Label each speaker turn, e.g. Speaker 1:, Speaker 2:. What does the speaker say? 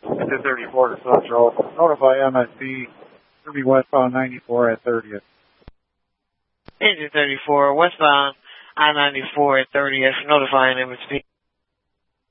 Speaker 1: Exit 34 to Central. Notify MSP. Moving westbound 94 at 30th.
Speaker 2: Exit 34, westbound I-94 at 30th, notifying MSP.